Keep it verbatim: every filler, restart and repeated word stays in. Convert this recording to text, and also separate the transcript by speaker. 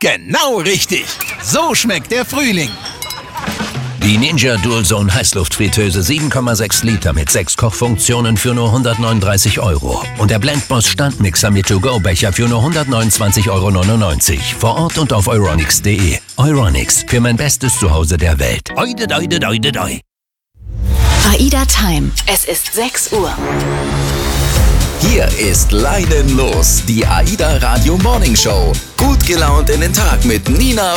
Speaker 1: Genau richtig. So schmeckt der Frühling.
Speaker 2: Die Ninja Dualzone Heißluftfritteuse sieben Komma sechs Liter mit sechs Kochfunktionen für nur hundertneununddreißig Euro. Und der Blendboss Standmixer mit To-Go-Becher für nur hundertneunundzwanzig Euro neunundneunzig. Vor Ort und auf euronics punkt de. Euronics, für mein bestes Zuhause der Welt. Oide, oide, oide, oide.
Speaker 3: AIDA Time. Es ist sechs Uhr.
Speaker 4: Hier ist Leidenlos, die AIDA Radio Morning Show. Gut gelaunt in den Tag mit Nina,